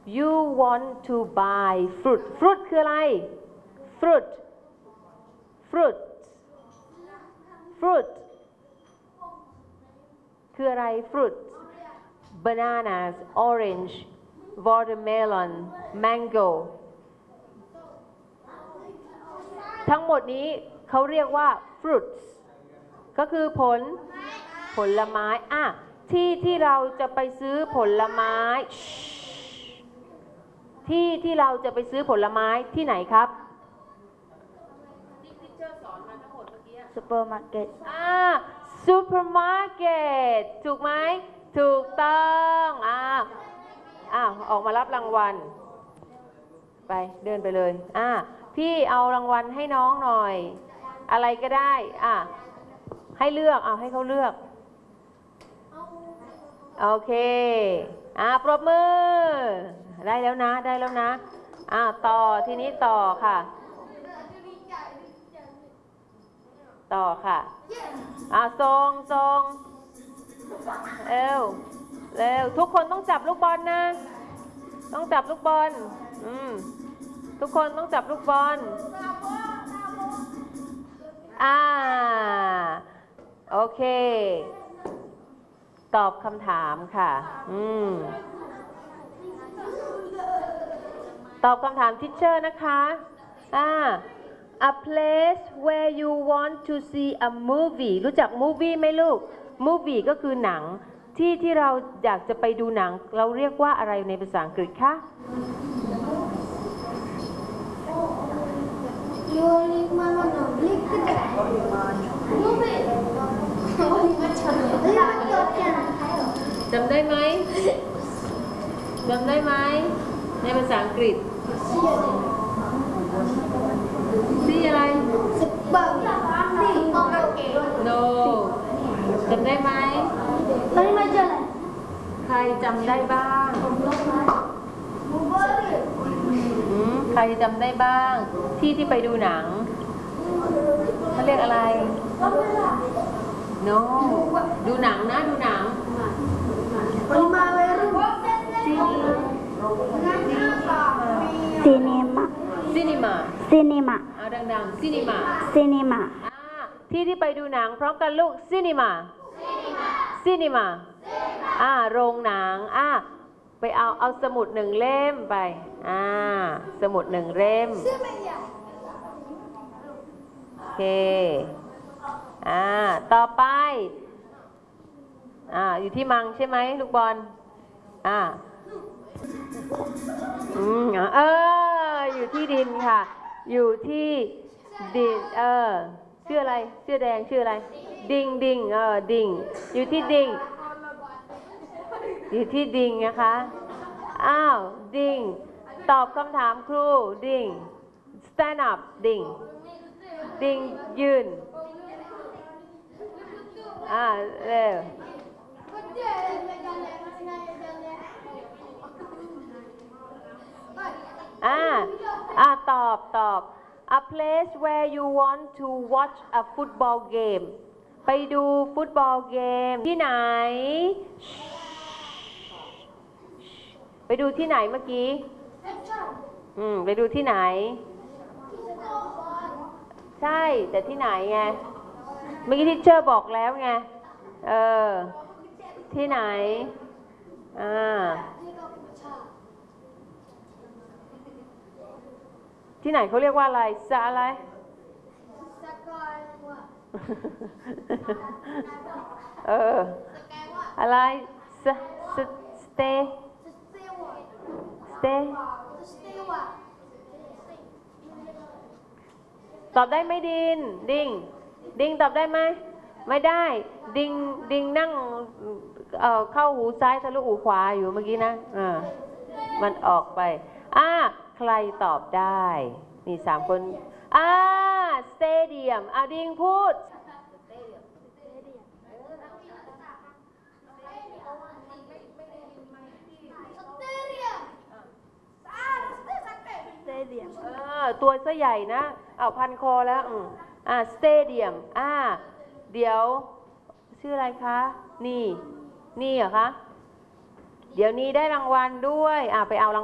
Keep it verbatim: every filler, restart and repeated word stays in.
you want to buy fruit fruit คืออะไร fruit fruit fruit คืออะไร fruit bananas orange watermelon mango ทั้งหมดนี้เขาเรียกว่า fruits ก็คือผลผลไม้อ่ะที่ที่เราจะไปซื้อผลไม้ที่ที่เราจะไปซื้อผลไม้ที่ไหนครับที่ที่เจ้าสอนมาทั้งหมดเมื่อกี้ซูเปอร์มาร์เก็ตอ่าซูเปอร์มาร์เก็ตถูกไหมถูกต้องอ่าอ่าออกมารับรางวัลไปเดินไปเลยอ่าพี่เอารางวัลให้น้องหน่อยอะไรก็ได้อ่าให้เลือกเอาให้เขาเลือกโอเคอ่าปรบมือได้แล้วนะได้แล้วนะอ่าต่อทีนี้ต่อค่ะต่อค่ะอ่าทรงทรงเร็วเร็วทุกคนต้องจับลูกบอลนะต้องจับลูกบอลอืมทุกคนต้องจับลูกบอลอ่าโอเคตอบคำถามค่ะอืมตอบคำถามทิชเชอร์นะคะอ่า a place where you want to see a movie รู้จัก movie ไหมลูก movie ก็คือหนังที่ที่เราอยากจะไปดูหนังเราเรียกว่าอะไรในภาษาอังกฤษคะจำได้ไหมจำได้ไหมในภาษาอังกฤษซีอะไร no จำได้ไหมใครจำได้บ้างใครจำได้บ้างที่ที่ไปดูหนังเขาเรียกอะไร no ดูหนังนะดูหนังซีเนมาซีนีมาซีเนมาเอาดังๆซีนีมาซีเนมาที่ที่ไปดูหนังพร้อมกันลูกซีนีมาซีนีมาอ่าโรงหนังอ่าไปเอาเอาสมุดหนึ่งเล่มไปอ่าสมุดหนึ่งเล่มโอเคอ่าต่อไปอ่าอยู่ที่มังใช่ไหมลูกบอลอ่าอืมเอออยู่ที่ดินค่ะอยู่ที่ดินเออชื่ออะไรชื่อแดงชื่ออะไรดิงดิงเออดิงอยู่ที่ดิงอยู่ที่ดิงนะคะอ้าวดิงตอบคำถามครูดิง stand up ดิงดิงยืนอ่าเร็วอ่าอ่าตอบตอบ a place where you want to watch a football game ไปดูฟุตบอลเกมที่ไหนไปดูที่ไหนเมื่อกี้อืมไปดูที่ไหนใช่แต่ที่ไหนไงเมื่อกี้ที่เชอร์บอกแล้วไงเออที่ไหนอ่าที่ไหนเขาเรียกว่าอะไรสะอะไรเอออะไรสสสเตสเตตอบได้ไหมดินดิงดิงตอบได้ไหมไม่ได้ดิงดิงนั่งเอ่อเข้าหูซ้ายทะลุหูขวาอยู่เมื่อกี้นะเออมันออกไปอ่าใครตอบได้มีสามคนอ่าสเตเดียมอ่าดิงพูดเออตัวซะใหญ่นะเอาพันคอแล้วอืมอ่าสเตเดียมอ่าเดี๋ยวชื่ออะไรคะนี่นี่เหรอคะเดี๋ยวนี้ได้รางวัลด้วยอ่าไปเอารางวัล